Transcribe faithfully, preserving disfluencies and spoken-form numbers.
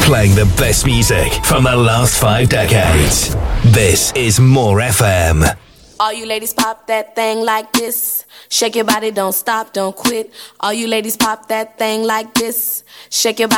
Playing the best music from the last five decades. This is More F M. All you ladies pop that thing like this. Shake your body, don't stop, don't quit. All you ladies pop that thing like this. Shake your body.